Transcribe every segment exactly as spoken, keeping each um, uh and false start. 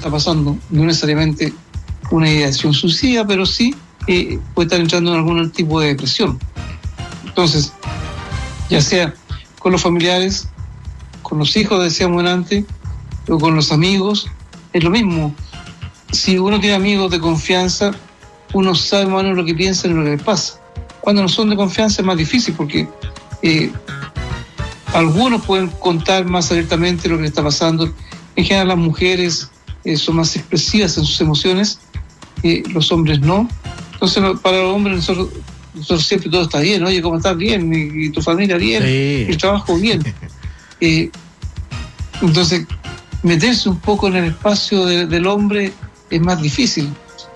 está pasando, no necesariamente una ideación suicida, pero sí eh, puede estar entrando en algún tipo de depresión. Entonces, ya sea con los familiares, con los hijos, decíamos antes, o con los amigos, es lo mismo. Si uno tiene amigos de confianza, uno sabe más o menos lo que piensan y lo que les pasa. Cuando no son de confianza es más difícil porque eh, algunos pueden contar más abiertamente lo que les está pasando. En general las mujeres eh, son más expresivas en sus emociones, eh, los hombres no. Entonces para los hombres nosotros, nosotros siempre todo está bien, oye, ¿cómo estás? Bien, y, y tu familia bien, sí. El trabajo bien. Eh, entonces meterse un poco en el espacio de, del hombre es más difícil.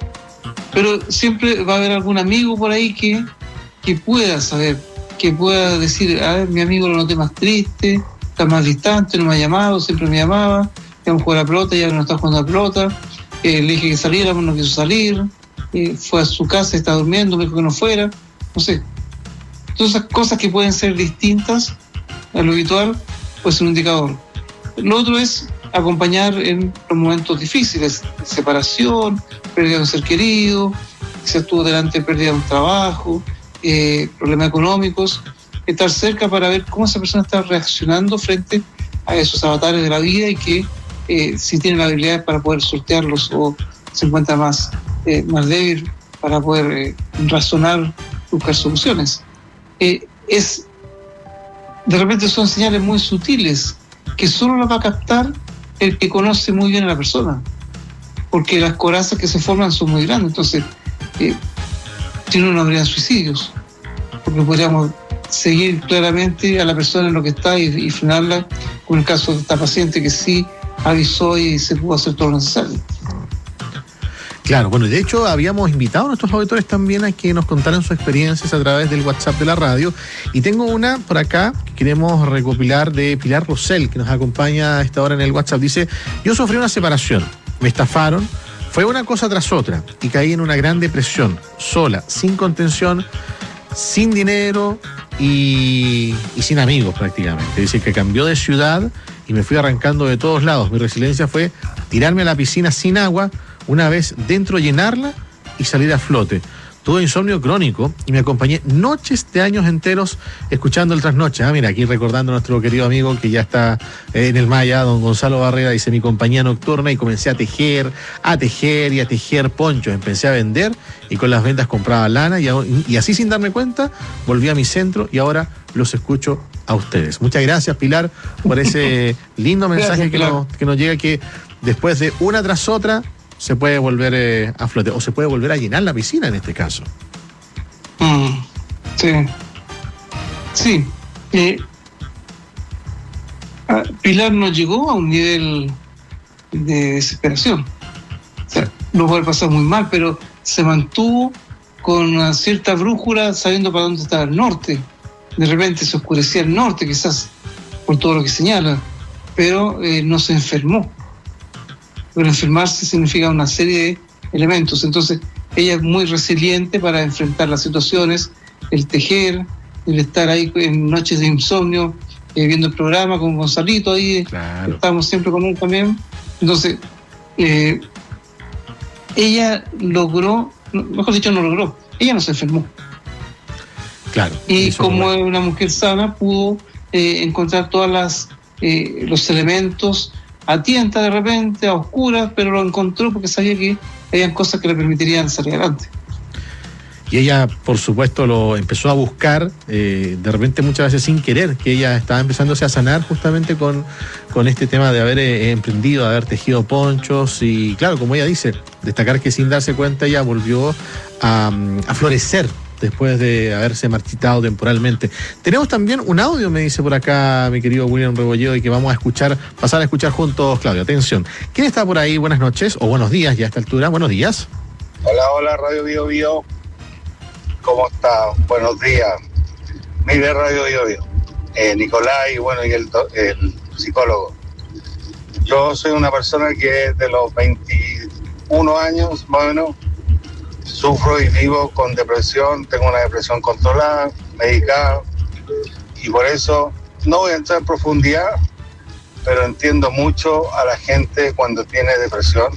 Pero siempre va a haber algún amigo por ahí que, que pueda saber, que pueda decir, a ver, mi amigo lo noté más triste, está más distante, no me ha llamado, siempre me llamaba, íbamos a jugar a la pelota, ya no está jugando a la pelota, eh, le dije que saliéramos, no quiso salir, eh, fue a su casa, está durmiendo, me dijo que no fuera, no sé. Todas esas cosas que pueden ser distintas a lo habitual, puede ser un indicador. Lo otro es acompañar en los momentos difíciles, separación, pérdida de un ser querido, quizás estuvo delante de pérdida de un trabajo, eh, problemas económicos, estar cerca para ver cómo esa persona está reaccionando frente a esos avatares de la vida y que eh, si tiene la habilidad para poder sortearlos o se encuentra más, eh, más débil para poder eh, razonar, buscar soluciones. Eh, es, de repente son señales muy sutiles que solo las va a captar el que conoce muy bien a la persona, porque las corazas que se forman son muy grandes. Entonces, eh, si no, no habrían suicidios, porque podríamos seguir claramente a la persona en lo que está y, y frenarla, con el caso de esta paciente que sí avisó y se pudo hacer todo lo necesario. Claro, bueno, de hecho habíamos invitado a nuestros auditores también a que nos contaran sus experiencias a través del WhatsApp de la radio, y tengo una por acá que queremos recopilar de Pilar Rosell, que nos acompaña a esta hora en el WhatsApp. Dice: yo sufrí una separación, me estafaron, fue una cosa tras otra y caí en una gran depresión, sola, sin contención, sin dinero y, y sin amigos prácticamente. Dice que cambió de ciudad y me fui arrancando de todos lados. Mi resiliencia fue tirarme a la piscina sin agua, una vez dentro llenarla y salir a flote. Tuve insomnio crónico y me acompañé noches de años enteros escuchando el trasnoche. Ah, mira, aquí recordando a nuestro querido amigo que ya está en el Maya, don Gonzalo Barrera, dice: mi compañía nocturna, y comencé a tejer, a tejer y a tejer ponchos. Empecé a vender y con las ventas compraba lana y, y así sin darme cuenta volví a mi centro y ahora los escucho a ustedes. Muchas gracias, Pilar, por ese lindo mensaje gracias, que, nos, que nos llega, que después de una tras otra se puede volver eh, a flote, o se puede volver a llenar la piscina en este caso. Mm, sí. Sí. Eh, Pilar no llegó a un nivel de desesperación. O sea, lo puede pasar muy mal, pero se mantuvo con una cierta brújula, sabiendo para dónde estaba el norte. De repente se oscurecía el norte, quizás por todo lo que señala, pero eh, no se enfermó. Pero enfermarse significa una serie de elementos. Entonces, ella es muy resiliente para enfrentar las situaciones, el tejer, el estar ahí en noches de insomnio, eh, viendo el programa con Gonzalito ahí, claro. Estamos siempre con él también. Entonces, eh, ella logró, mejor dicho, no logró, ella no se enfermó. Claro. Y como es una mujer sana, pudo eh, encontrar todas las eh, los elementos a tienta de repente, a oscuras, pero lo encontró porque sabía que habían cosas que le permitirían salir adelante. Y ella, por supuesto, lo empezó a buscar, eh, de repente muchas veces sin querer, que ella estaba empezándose a sanar justamente con, con este tema de haber eh, emprendido, de haber tejido ponchos, y claro, como ella dice, destacar que sin darse cuenta ella volvió a, a florecer después de haberse marchitado temporalmente. Tenemos también un audio, me dice por acá mi querido William Rebolledo, y que vamos a escuchar, pasar a escuchar juntos, Claudio. Atención. ¿Quién está por ahí? Buenas noches, o buenos días ya a esta altura. Buenos días. Hola, hola, Radio Bio Bio. ¿Cómo está? Buenos días. Mire, Radio Bio Bio. Eh, Nicolás y bueno, y el, el psicólogo. Yo soy una persona que de los veintiuno años, más o menos, sufro y vivo con depresión, tengo una depresión controlada, medicada, y por eso no voy a entrar en profundidad, pero entiendo mucho a la gente cuando tiene depresión,